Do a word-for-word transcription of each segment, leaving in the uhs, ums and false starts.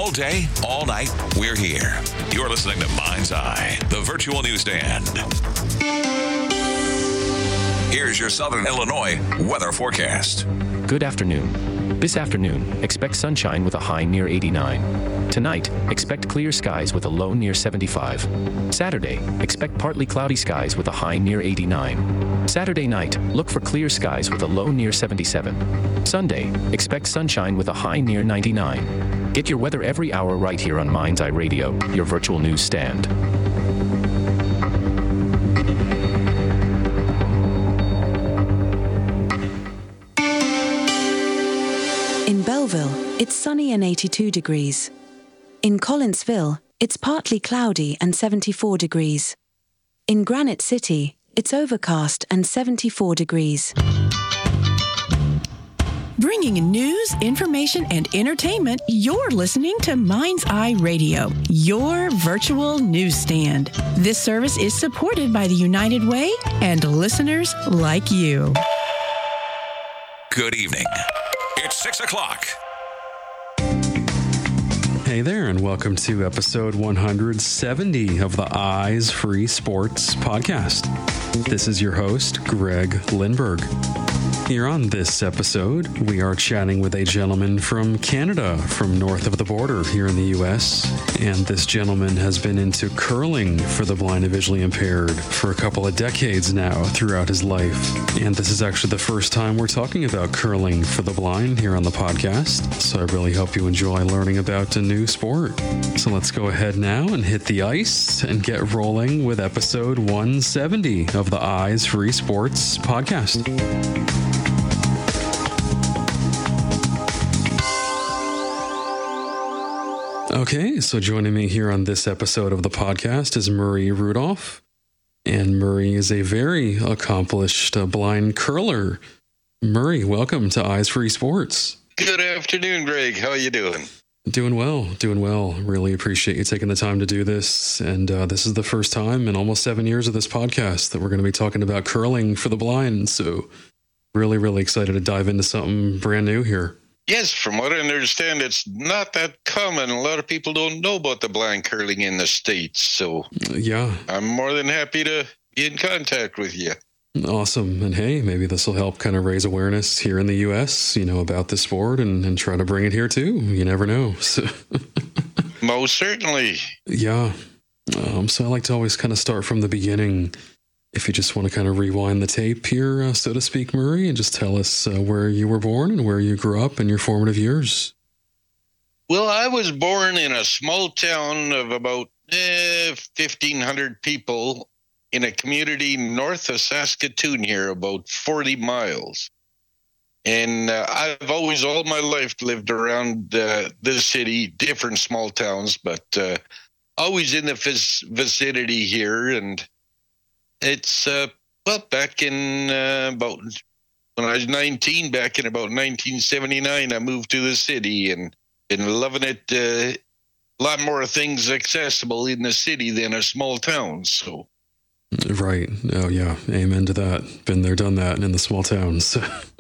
All day, all night, we're here. You're listening to Mind's Eye, the virtual newsstand. Here's your Southern Illinois weather forecast. Good afternoon. This afternoon, expect sunshine with a high near eighty-nine. Tonight, expect clear skies with a low near seventy-five. Saturday, expect partly cloudy skies with a high near eighty-nine. Saturday night, look for clear skies with a low near seventy-seven. Sunday, expect sunshine with a high near ninety-nine. Get your weather every hour right here on Mind's Eye Radio, your virtual news stand. In Belleville, it's sunny and eighty-two degrees. In Collinsville, it's partly cloudy and seventy-four degrees. In Granite City, it's overcast and seventy-four degrees. Bringing news, information, and entertainment, you're listening to Mind's Eye Radio, your virtual newsstand. This service is supported by the United Way and listeners like you. Good evening. It's six o'clock. Hey there, and welcome to episode one hundred seventy of the Eyes Free Sports podcast. This is your host, Greg Lindberg. Here on this episode, we are chatting with a gentleman from Canada, from north of the border here in the U S, and this gentleman has been into curling for the blind and visually impaired for a couple of decades now throughout his life. And this is actually the first time we're talking about curling for the blind here on the podcast, so I really hope you enjoy learning about a new sport. So let's go ahead now and hit the ice and get rolling with episode one seventy of the Eyes Free Sports podcast. Okay, so joining me here on this episode of the podcast is Murray Rudolph. And Murray is a very accomplished uh, blind curler. Murray, welcome to Eyes Free Sports. Good afternoon, Greg. How are you doing? Doing well, doing well. Really appreciate you taking the time to do this. And uh, this is the first time in almost seven years of this podcast that we're going to be talking about curling for the blind. So really, really excited to dive into something brand new here. Yes, from what I understand, it's not that common. A lot of people don't know about the blind curling in the States. So yeah, I'm more than happy to get in contact with you. Awesome. And hey, maybe this will help kind of raise awareness here in the U S, you know, about the sport and, and try to bring it here too. You never know. So most certainly. Yeah. Um, so I like to always kind of start from the beginning. If you just want to kind of rewind the tape here, uh, so to speak, Murray, and just tell us uh, where you were born and where you grew up in your formative years. Well, I was born in a small town of about eh, fifteen hundred people in a community north of Saskatoon here, about forty miles. And uh, I've always, all my life, lived around uh, this city, different small towns, but uh, always in the vic- vicinity here. And it's, uh, well, back in uh, about, when I was nineteen, back in about nineteen seventy-nine, I moved to the city and been loving it. Uh, a lot more things accessible in the city than a small town, so. Right. Oh, yeah. Amen to that. Been there, done that in the small towns.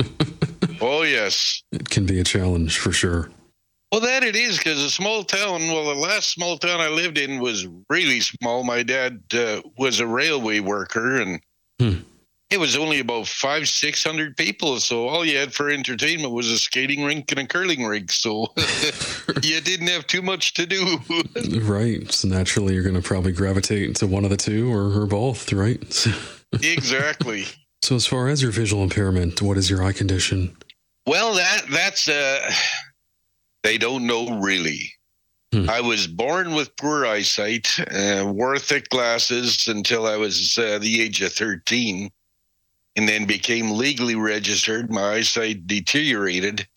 Oh, yes. It can be a challenge for sure. Well, that it is, because a small town, well, the last small town I lived in was really small. My dad uh, was a railway worker, and hmm. it was only about five, six hundred people. So all you had for entertainment was a skating rink and a curling rink. So you didn't have too much to do. Right. So naturally, you're going to probably gravitate to one of the two or, or both, right? Exactly. So as far as your visual impairment, what is your eye condition? Well, that that's... Uh, They don't know really. Hmm. I was born with poor eyesight, uh, wore thick glasses until I was uh, the age of thirteen, and then became legally registered. My eyesight deteriorated.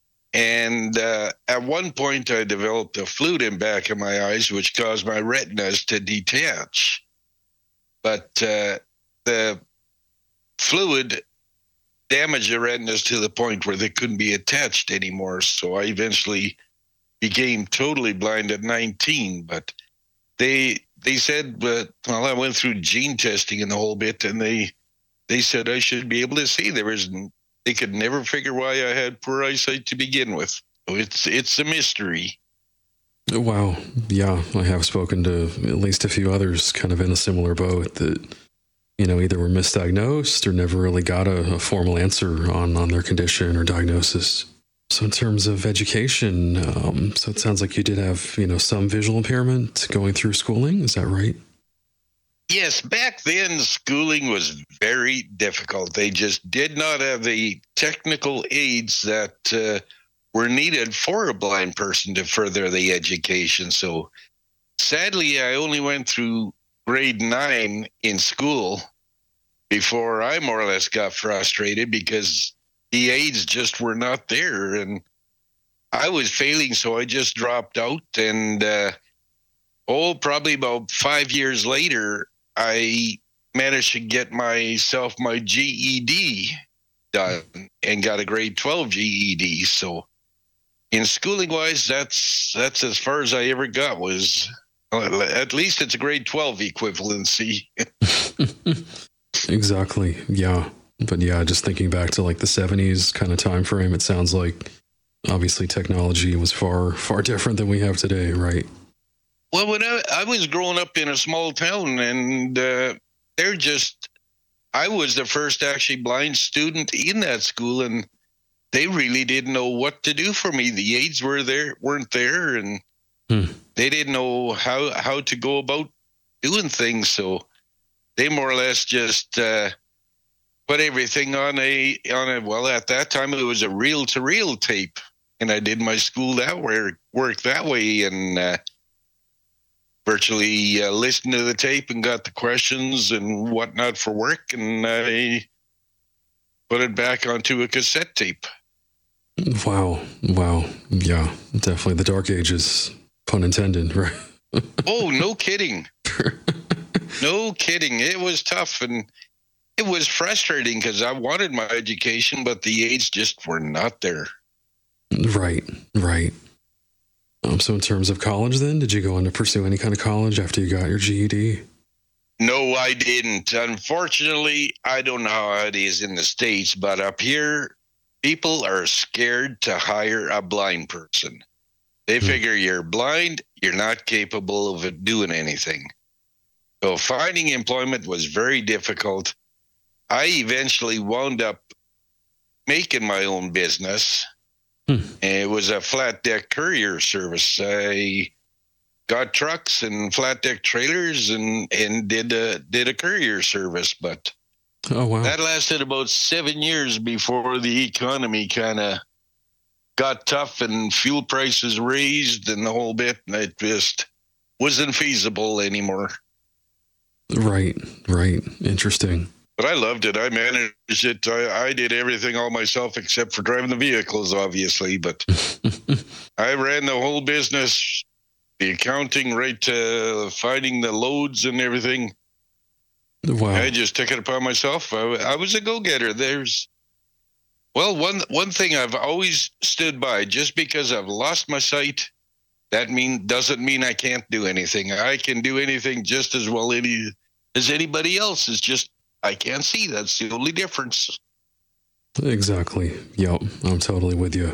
And uh, at one point, I developed a fluid in back of my eyes, which caused my retinas to detach. But uh, the fluid damaged the retinas to the point where they couldn't be attached anymore. So I eventually became totally blind at nineteen. But they they said, but well, I went through gene testing and the whole bit, and they they said I should be able to see. There was they could never figure why I had poor eyesight to begin with. So it's it's a mystery. Wow. Yeah, I have spoken to at least a few others kind of in a similar boat that, you know, either were misdiagnosed or never really got a, a formal answer on, on their condition or diagnosis. So in terms of education, um, so it sounds like you did have, you know, some visual impairment going through schooling. Is that right? Yes, back then schooling was very difficult. They just did not have the technical aids that uh, were needed for a blind person to further the education. So sadly, I only went through grade nine in school before I more or less got frustrated because the aids just were not there. And I was failing, so I just dropped out. And, uh, oh, probably about five years later, I managed to get myself my G E D done and got a grade twelve G E D. So in schooling wise, that's that's as far as I ever got was, at least it's a grade twelve equivalency. Exactly. Yeah. But yeah, just thinking back to like the seventies kind of time frame, it sounds like obviously technology was far, far different than we have today, right? Well, when I, I was growing up in a small town, and uh, they're just, I was the first actually blind student in that school, and they really didn't know what to do for me. The aids were there, weren't there, and hmm. they didn't know how how to go about doing things. So they more or less just uh, put everything on a on a well. At that time, it was a reel to reel tape, and I did my school that way, work that way, and. Uh, virtually uh, listened to the tape and got the questions and whatnot for work, and I put it back onto a cassette tape. Wow. Wow. Yeah, definitely the dark ages, pun intended, right? Oh, no kidding. No kidding. It was tough, and it was frustrating because I wanted my education, but the aids just were not there. Right, right. Um, so in terms of college then, did you go on to pursue any kind of college after you got your G E D? No, I didn't. Unfortunately, I don't know how it is in the States, but up here, people are scared to hire a blind person. They figure hmm. you're blind, you're not capable of doing anything. So finding employment was very difficult. I eventually wound up making my own business. Hmm. And it was a flat deck courier service. I got trucks and flat deck trailers and, and did a did a courier service, but oh, wow. that lasted about seven years before the economy kind of got tough and fuel prices raised and the whole bit, and it just wasn't feasible anymore. Right, right. Interesting. But I loved it. I managed it. I, I did everything all myself except for driving the vehicles, obviously. But I ran the whole business, the accounting, right to finding the loads and everything. Wow. I just took it upon myself. I, I was a go-getter. There's, well, one one thing I've always stood by, just because I've lost my sight, that mean doesn't mean I can't do anything. I can do anything just as well any, as anybody else. It's just I can't see. That's the only difference. Exactly. Yep. I'm totally with you.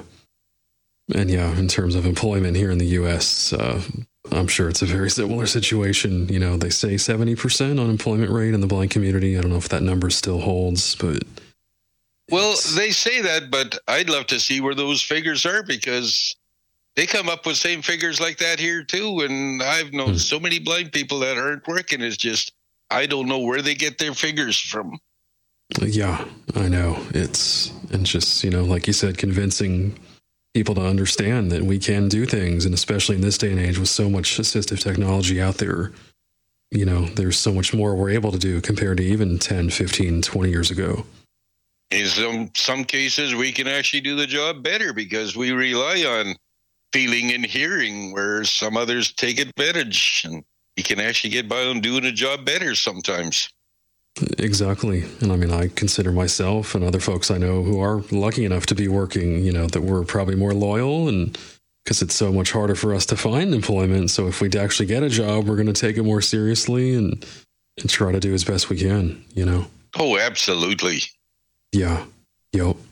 And yeah, in terms of employment here in the U S, uh, I'm sure it's a very similar situation. You know, they say seventy percent unemployment rate in the blind community. I don't know if that number still holds, but. Well, they say that, but I'd love to see where those figures are because they come up with same figures like that here too. And I've known hmm. so many blind people that aren't working. It's just, I don't know where they get their figures from. Yeah, I know. It's, and just, you know, like you said, convincing people to understand that we can do things. And especially in this day and age with so much assistive technology out there, you know, there's so much more we're able to do compared to even ten, fifteen, twenty years ago. In some, some cases, we can actually do the job better because we rely on feeling and hearing, where some others take advantage, and you can actually get by on doing a job better sometimes. Exactly. And I mean, I consider myself and other folks I know who are lucky enough to be working, you know, that we're probably more loyal, and because it's so much harder for us to find employment. So if we actually get a job, we're going to take it more seriously and, and try to do as best we can, you know? Oh, absolutely. Yeah. Yep.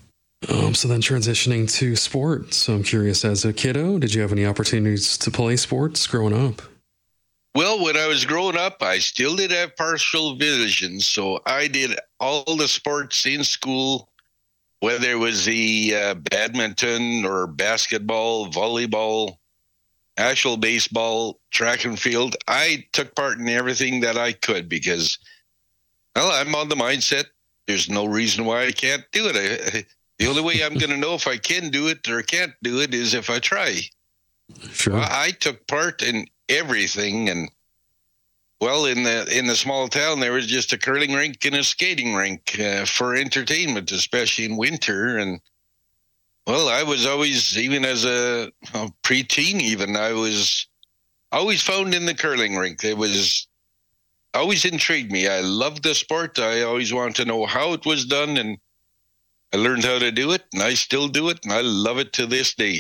Um, so then transitioning to sports. So I'm curious, as a kiddo, did you have any opportunities to play sports growing up? Well, when I was growing up, I still did have partial vision. So I did all the sports in school, whether it was the uh, badminton or basketball, volleyball, actual baseball, track and field. I took part in everything that I could because, well, I'm on the mindset. There's no reason why I can't do it. I, the only way I'm going to know if I can do it or can't do it is if I try. Sure. Well, I took part in everything, and well, in the in the small town, there was just a curling rink and a skating rink uh, for entertainment, especially in winter. And well, I was always, even as a, a preteen, even I was always found in the curling rink. It was always intrigued me. I loved the sport. I always wanted to know how it was done, and I learned how to do it, and I still do it, and I love it to this day.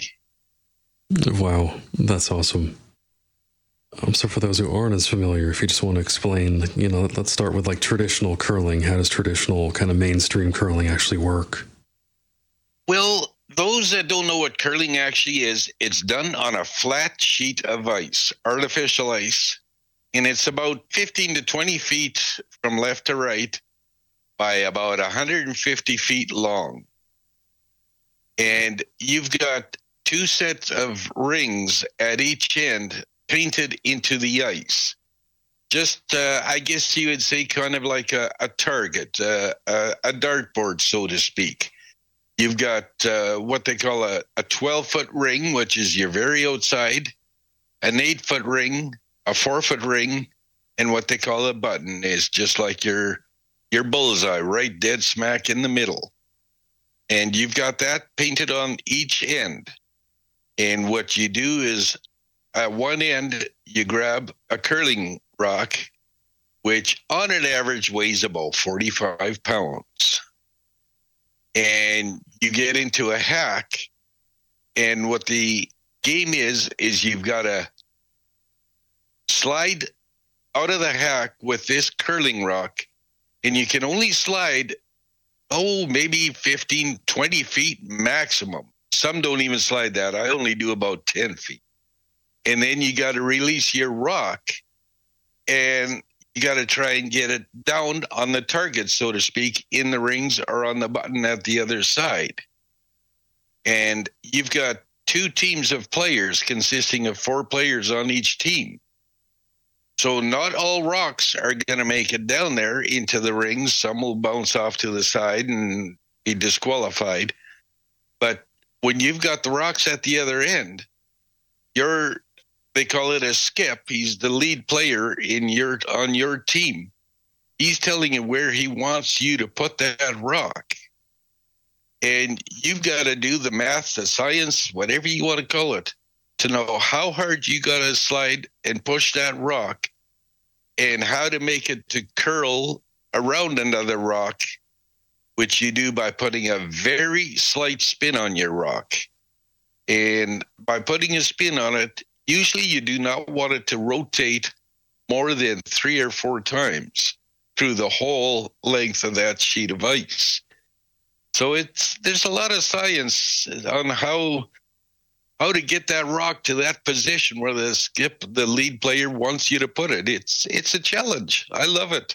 Wow, that's awesome. Um, so for those who aren't as familiar, if you just want to explain, you know, let's start with like traditional curling. How does traditional kind of mainstream curling actually work? Well, those that don't know what curling actually is, it's done on a flat sheet of ice, artificial ice, and it's about fifteen to twenty feet from left to right by about one hundred fifty feet long. And you've got two sets of rings at each end painted into the ice. Just, uh, I guess you would say kind of like a, a target, uh, a, a dartboard, so to speak. You've got uh, what they call a, a twelve-foot ring, which is your very outside, an eight-foot ring, a four-foot ring, and what they call a button is just like your your bullseye, right dead smack in the middle. And you've got that painted on each end. And what you do is, at one end, you grab a curling rock, which on an average weighs about forty-five pounds. And you get into a hack. And what the game is, is you've got to slide out of the hack with this curling rock. And you can only slide, oh, maybe fifteen, twenty feet maximum. Some don't even slide that. I only do about ten feet. And then you got to release your rock, and you got to try and get it down on the target, so to speak, in the rings or on the button at the other side. And you've got two teams of players consisting of four players on each team. So not all rocks are going to make it down there into the rings. Some will bounce off to the side and be disqualified. But when you've got the rocks at the other end, you're they call it a skip. He's the lead player in your on your team. He's telling you where he wants you to put that rock. And you've got to do the math, the science, whatever you want to call it, to know how hard you got to slide and push that rock and how to make it to curl around another rock, which you do by putting a very slight spin on your rock. And by putting a spin on it, usually you do not want it to rotate more than three or four times through the whole length of that sheet of ice. So it's there's a lot of science on how how to get that rock to that position where the skip, the lead player, wants you to put it. It's it's a challenge. I love it.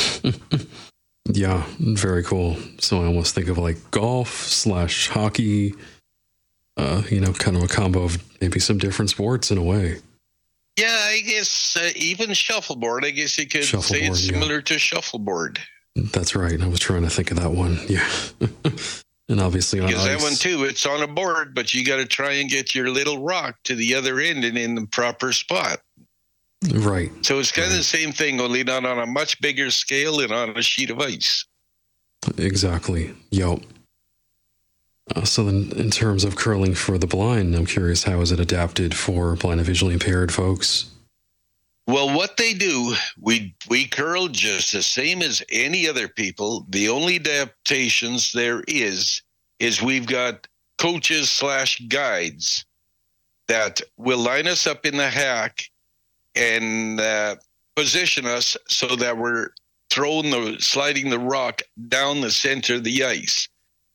Yeah, very cool. So I almost think of like golf slash hockey. Uh, you know, kind of a combo of maybe some different sports in a way. Yeah, I guess uh, even shuffleboard, I guess you could say it's yeah. similar to shuffleboard. That's right. I was trying to think of that one. Yeah. And obviously on Because ice. that one too, it's on a board, but you got to try and get your little rock to the other end and in the proper spot. Right. So it's kind right. of the same thing, only not on a much bigger scale and on a sheet of ice. Exactly. Yep. Uh, so then in terms of curling for the blind, I'm curious, how is it adapted for blind and visually impaired folks? Well, what they do, we we curl just the same as any other people. The only adaptations there is, is we've got coaches slash guides that will line us up in the hack and uh, position us so that we're throwing the, sliding the rock down the center of the ice.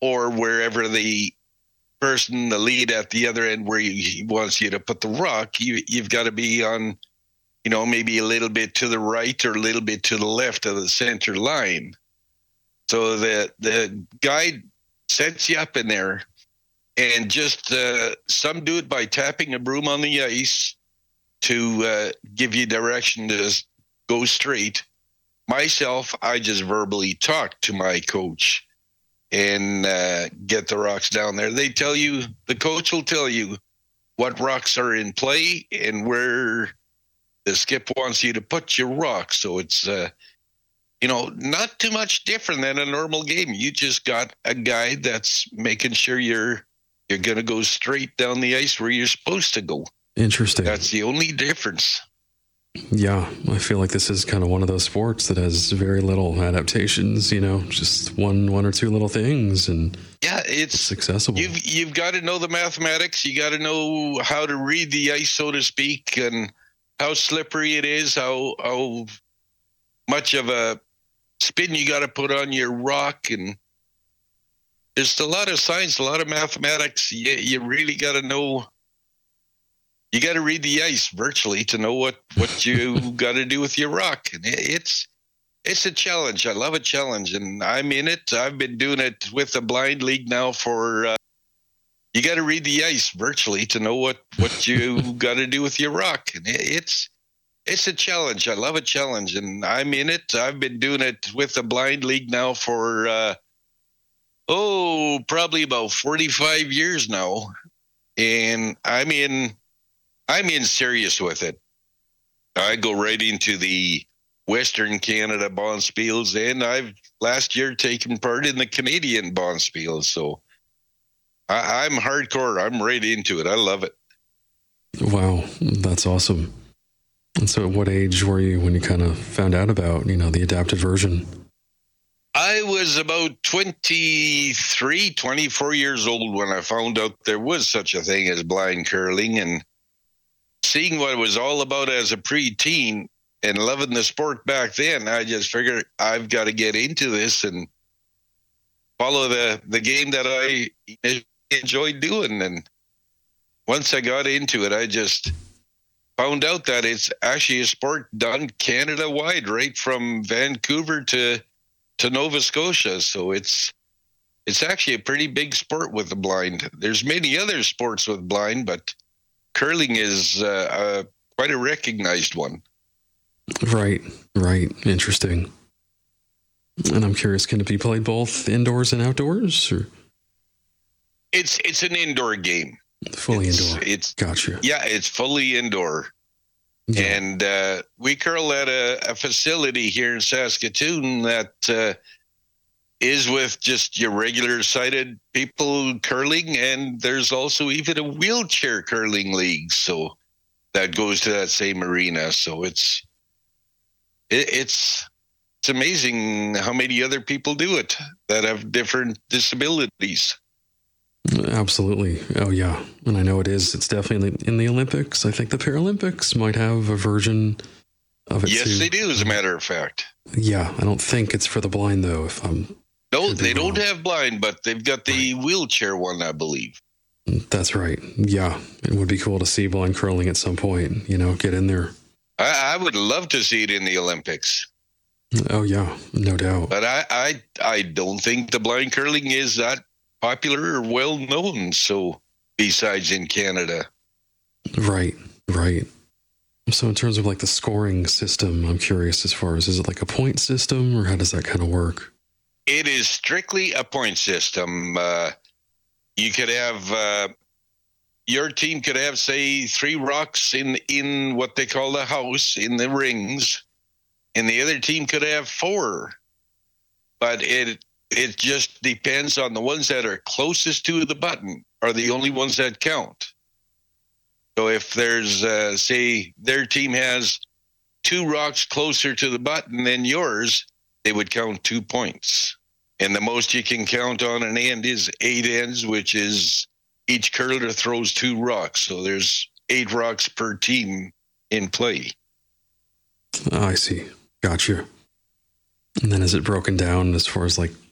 or wherever the person, the lead at the other end where he, he wants you to put the rock, you, you've got to be on, you know, maybe a little bit to the right or a little bit to the left of the center line. So the the guide sets you up in there, and just uh, some do it by tapping a broom on the ice to uh, give you direction to go straight. Myself, I just verbally talk to my coach and uh, get the rocks down there. They tell you, the coach will tell you what rocks are in play and where the skip wants you to put your rocks. So it's, uh, you know, not too much different than a normal game. You just got a guy that's making sure you're you're going to go straight down the ice where you're supposed to go. Interesting. That's the only difference. Yeah, I feel like this is kind of one of those sports that has very little adaptations, you know, just one one or two little things, and yeah, it's, it's accessible. You've, you've got to know the mathematics. You got to know how to read the ice, so to speak, and how slippery it is, how how much of a spin you got to put on your rock, and there's a lot of science, a lot of mathematics. You, you really got to know. You got to read the ice virtually to know what, what you got to do with your rock. And it's it's a challenge. I love a challenge, and I'm in it. I've been doing it with the blind league now for. Uh, you got to read the ice virtually to know what, what you got to do with your rock, and it's it's a challenge. I love a challenge, and I'm in it. I've been doing it with the blind league now for uh, oh probably about forty-five years now, and I'm in. I'm in serious with it. I go right into the Western Canada Bonspiels, and I've last year taken part in the Canadian Bonspiels. So I, I'm hardcore. I'm right into it. I love it. Wow, that's awesome. And so at what age were you when you kind of found out about, you know, the adapted version? I was about twenty-three, twenty-four years old when I found out there was such a thing as blind curling, and seeing what it was all about as a preteen and loving the sport back then, I just figured I've got to get into this and follow the, the game that I enjoyed doing. And once I got into it, I just found out that it's actually a sport done Canada-wide, right from Vancouver to to Nova Scotia. So it's it's actually a pretty big sport with the blind. There's many other sports with blind, but curling is uh, uh, quite a recognized one. Right, right. Interesting. And I'm curious, can it be played both indoors and outdoors? Or? It's it's an indoor game. Fully it's, indoor. It's gotcha. Yeah, it's fully indoor. Yeah. And uh, we curl at a, a facility here in Saskatoon that uh, is with just your regular sighted people curling, and there's also even a wheelchair curling league, so that goes to that same arena. So it's it, it's it's amazing how many other people do it that have different disabilities. Absolutely. Oh yeah, and I know it is. It's definitely in the Olympics. I think the Paralympics might have a version of it. Yes, too. they do. As a matter of fact. Yeah, I don't think it's for the blind though. If I'm No, they don't have blind, but they've got the right. wheelchair one, I believe. That's right. Yeah. It would be cool to see blind curling at some point, you know, get in there. I, I would love to see it in the Olympics. Oh, yeah, no doubt. But I, I, I don't think the blind curling is that popular or well known. So besides in Canada. Right, right. So in terms of like the scoring system, I'm curious as far as, is it like a point system or how does that kind of work? It is strictly a point system. Uh, you could have uh, your team could have, say, three rocks in in what they call the house in the rings, and the other team could have four. But it it just depends on the ones that are closest to the button are the only ones that count. So if there's, uh, say, their team has two rocks closer to the button than yours, they would count two points. And the most you can count on an end is eight ends, which is each curler throws two rocks. So there's eight rocks per team in play. Oh, I see. Gotcha. And then is it broken down as far as like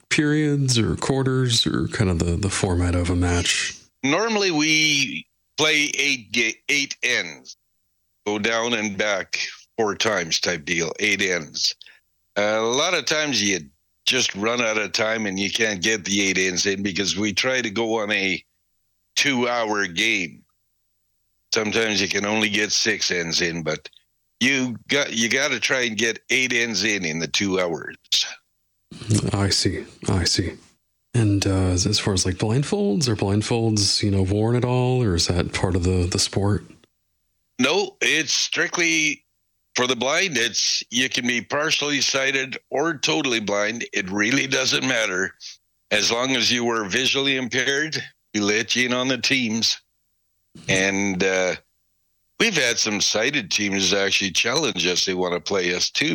periods or quarters or kind of the, the format of a match? Normally we play eight ga- eight ends, go down and back four times type deal, eight ends. Uh, a lot of times you just run out of time and you can't get the eight ends in because we try to go on a two-hour game. Sometimes you can only get six ends in, but you got you got to try and get eight ends in in the two hours. I see. I see. And uh, as far as like blindfolds, are blindfolds, you know, worn at all, or is that part of the, the sport? No, it's strictly for the blind. It's you can be partially sighted or totally blind. It really doesn't matter. As long as you were visually impaired, we let you in on the teams. And uh, we've had some sighted teams actually challenge us. They want to play us too.